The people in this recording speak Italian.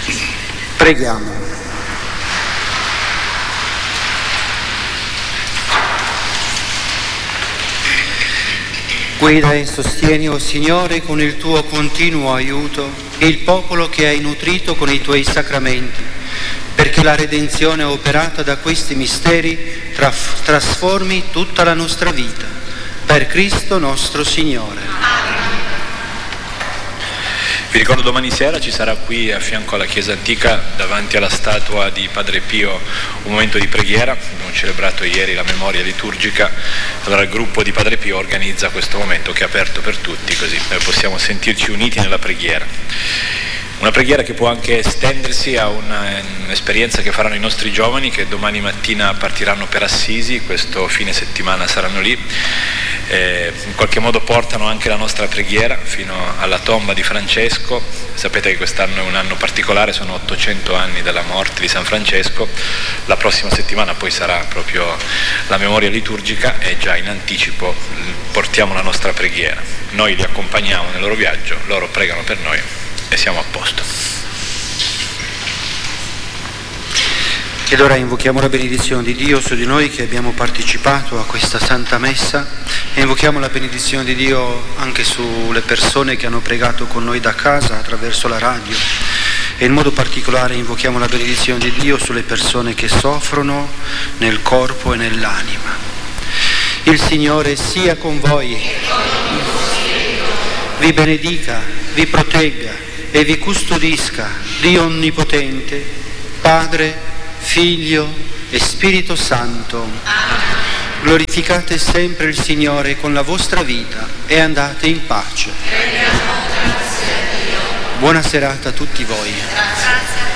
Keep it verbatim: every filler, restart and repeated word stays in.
Preghiamo. Guida e sostieni, o Signore, con il tuo continuo aiuto, il popolo che hai nutrito con i tuoi sacramenti, perché la redenzione operata da questi misteri traf- trasformi tutta la nostra vita. Per Cristo nostro Signore. Vi ricordo, domani sera ci sarà qui a fianco alla chiesa antica, davanti alla statua di Padre Pio, un momento di preghiera. Abbiamo celebrato ieri la memoria liturgica, allora il gruppo di Padre Pio organizza questo momento che è aperto per tutti, così noi possiamo sentirci uniti nella preghiera. Una preghiera che può anche estendersi a una, un'esperienza che faranno i nostri giovani, che domani mattina partiranno per Assisi, questo fine settimana saranno lì. Eh, in qualche modo portano anche la nostra preghiera fino alla tomba di Francesco. Sapete che quest'anno è un anno particolare, sono ottocento anni dalla morte di San Francesco. La prossima settimana poi sarà proprio la memoria liturgica e già in anticipo portiamo la nostra preghiera. Noi li accompagniamo nel loro viaggio, loro pregano per noi e siamo a posto. Ed ora invochiamo la benedizione di Dio su di noi che abbiamo partecipato a questa Santa Messa, e invochiamo la benedizione di Dio anche sulle persone che hanno pregato con noi da casa attraverso la radio, e in modo particolare invochiamo la benedizione di Dio sulle persone che soffrono nel corpo e nell'anima. Il Signore sia con voi, vi benedica, vi protegga e vi custodisca Dio Onnipotente, Padre, Figlio e Spirito Santo. Glorificate sempre il Signore con la vostra vita e andate in pace. Buona serata a tutti voi.